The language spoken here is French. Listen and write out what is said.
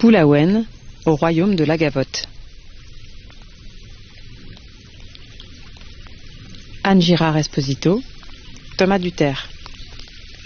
Poulaouen, au royaume de Lagavotte. Anne Girard Esposito, Thomas Duterre.